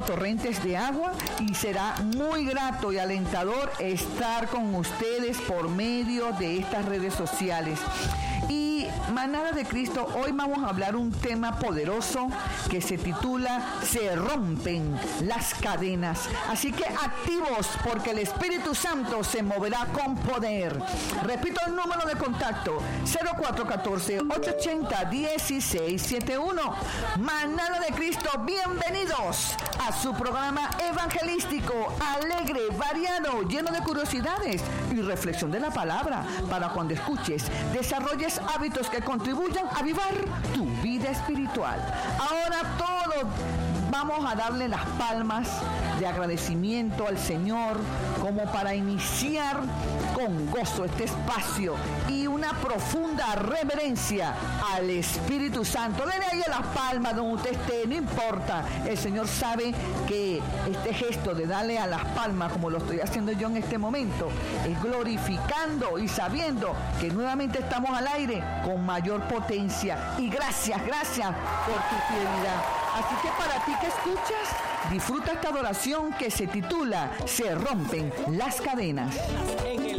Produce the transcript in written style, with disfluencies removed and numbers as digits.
torrentes de agua y será muy grato y alentador estar con ustedes por medio de estas redes sociales. Y Manada de Cristo, hoy vamos a hablar un tema poderoso que se titula Se rompen las cadenas. Así que activos, porque el Espíritu Santo se moverá con poder. Repito el número de contacto: 0414-880-1671. Manada de Cristo, bienvenidos a su programa evangelístico, alegre, variado, lleno de curiosidades y reflexión de la palabra, para cuando escuches, desarrolles hábitos que contribuyan a avivar tu vida espiritual. Ahora todos vamos a darle las palmas de agradecimiento al Señor, como para iniciar con gozo este espacio y una profunda reverencia al Espíritu Santo. Denle ahí a las palmas donde usted esté, no importa. El Señor sabe que este gesto de darle a las palmas, como lo estoy haciendo yo en este momento, es glorificando y sabiendo que nuevamente estamos al aire con mayor potencia. Y gracias por tu fidelidad. Así que para ti que escuchas, disfruta esta adoración que se titula Se rompen las cadenas. En el